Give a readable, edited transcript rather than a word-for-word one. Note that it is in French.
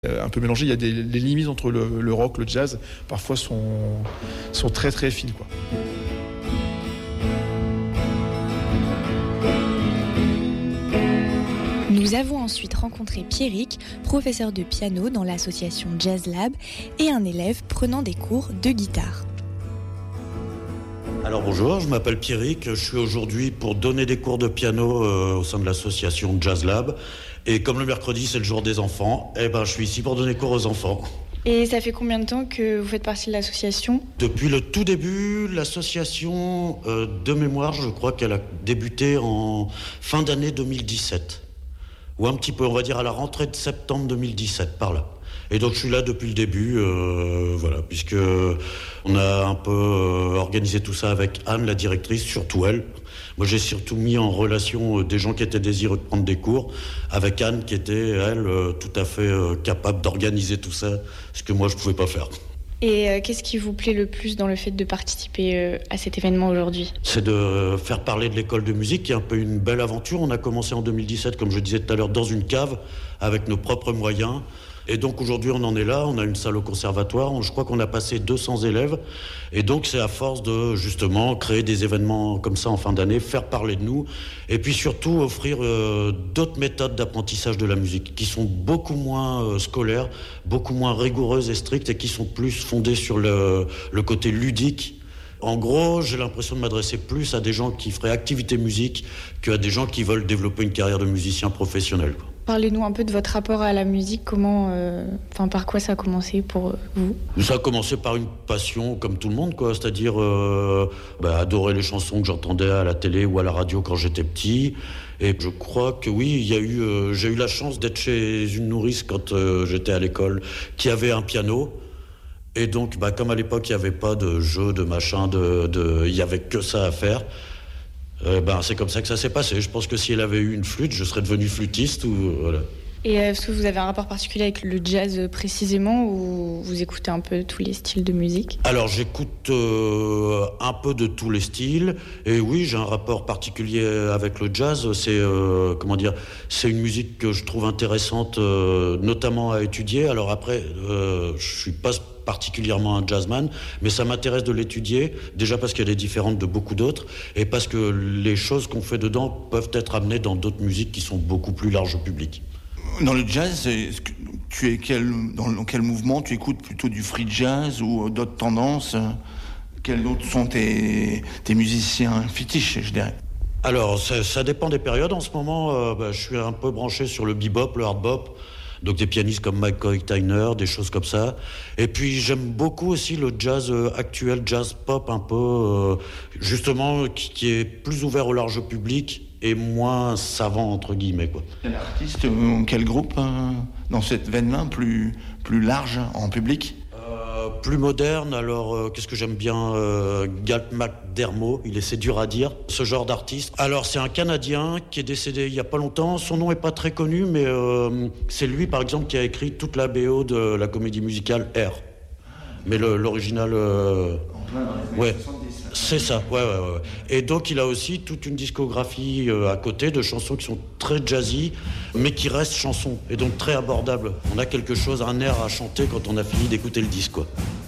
Un peu mélangé, il y a les limites entre le rock, le jazz, parfois sont très très fines, quoi. Nous avons ensuite rencontré Pierrick, professeur de piano dans l'association Jazz Lab et un élève prenant des cours de guitare. Alors bonjour, je m'appelle Pierrick, je suis aujourd'hui pour donner des cours de piano au sein de l'association Jazz Lab. Et comme le mercredi c'est le jour des enfants, je suis ici pour donner cours aux enfants. Et ça fait combien de temps que vous faites partie de l'association ? Depuis le tout début, l'association de mémoire, je crois qu'elle a débuté en fin d'année 2017. Ou un petit peu, on va dire à la rentrée de septembre 2017, par là. Et donc je suis là depuis le début, puisque on a un peu organisé tout ça avec Anne, la directrice, surtout elle. Moi j'ai surtout mis en relation des gens qui étaient désireux de prendre des cours, avec Anne qui était, elle, tout à fait capable d'organiser tout ça, ce que moi je pouvais pas faire. Et qu'est-ce qui vous plaît le plus dans le fait de participer à cet événement aujourd'hui ? C'est de faire parler de l'école de musique, qui est un peu une belle aventure. On a commencé en 2017, comme je disais tout à l'heure, dans une cave, avec nos propres moyens. Et donc aujourd'hui on en est là, on a une salle au conservatoire, je crois qu'on a passé 200 élèves. Et donc c'est à force de justement créer des événements comme ça en fin d'année, faire parler de nous. Et puis surtout offrir d'autres méthodes d'apprentissage de la musique, qui sont beaucoup moins scolaires, beaucoup moins rigoureuses et strictes, et qui sont plus fondées sur le côté ludique. En gros, j'ai l'impression de m'adresser plus à des gens qui feraient activité musique qu'à des gens qui veulent développer une carrière de musicien professionnel, quoi. Parlez-nous un peu de votre rapport à la musique, par quoi ça a commencé pour vous ? Ça a commencé par une passion comme tout le monde, quoi. C'est-à-dire adorer les chansons que j'entendais à la télé ou à la radio quand j'étais petit. Et je crois que oui, j'ai eu la chance d'être chez une nourrice quand j'étais à l'école qui avait un piano. Et donc, comme à l'époque, il n'y avait pas de jeu, de machin, il n'y avait que ça à faire. C'est comme ça que ça s'est passé. Je pense que si elle avait eu une flûte, je serais devenu flûtiste. Voilà. Et est-ce que vous avez un rapport particulier avec le jazz précisément, ou vous écoutez un peu tous les styles de musique ? Alors j'écoute un peu de tous les styles. Et oui, j'ai un rapport particulier avec le jazz. C'est une musique que je trouve intéressante, notamment à étudier. Alors après, je suis pas particulièrement un jazzman, mais ça m'intéresse de l'étudier, déjà parce qu'elle est différente de beaucoup d'autres, et parce que les choses qu'on fait dedans peuvent être amenées dans d'autres musiques qui sont beaucoup plus larges au public. Dans le jazz, tu es dans quel mouvement ? Tu écoutes plutôt du free jazz ou d'autres tendances ? Quels autres sont tes musiciens fétiches, je dirais ? Alors, ça dépend des périodes. En ce moment, je suis un peu branché sur le bebop, le hard bop, donc des pianistes comme McCoy Tyner, des choses comme ça. Et puis j'aime beaucoup aussi le jazz actuel, jazz pop un peu, justement, qui est plus ouvert au large public et moins savant, entre guillemets, quoi. Quel artiste, quel groupe dans cette veine-là, plus large en public ? Plus moderne, alors qu'est-ce que j'aime bien, Galt McDermott, c'est dur à dire, ce genre d'artiste. Alors c'est un Canadien qui est décédé il y a pas longtemps, son nom est pas très connu, mais c'est lui par exemple qui a écrit toute la BO de la comédie musicale R. Mais l'original... ouais, c'est ça, ouais. Et donc il a aussi toute une discographie à côté de chansons qui sont très jazzy, mais qui restent chansons, et donc très abordables. On a quelque chose, un air à chanter quand on a fini d'écouter le disque, quoi.